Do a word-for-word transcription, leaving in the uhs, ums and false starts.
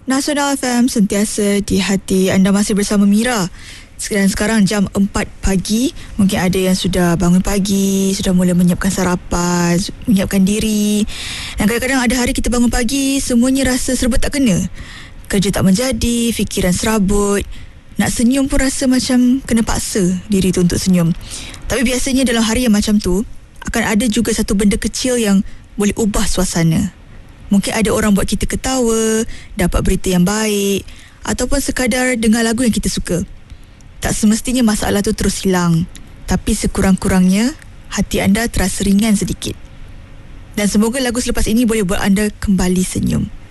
Nasional F M, sentiasa di hati anda. Masih bersama Mira. Dan sekarang jam empat pagi. Mungkin ada yang sudah bangun pagi, sudah mula menyiapkan sarapan, menyiapkan diri. Dan kadang-kadang ada hari kita bangun pagi, semuanya rasa serba tak kena. Kerja tak menjadi, fikiran serabut. Nak senyum pun rasa macam kena paksa diri tu untuk senyum. Tapi biasanya dalam hari yang macam tu, akan ada juga satu benda kecil yang boleh ubah suasana. Mungkin ada orang buat kita ketawa, dapat berita yang baik, ataupun sekadar dengar lagu yang kita suka. Tak semestinya masalah tu terus hilang, tapi sekurang-kurangnya hati anda terasa ringan sedikit. Dan semoga lagu selepas ini boleh buat anda kembali senyum.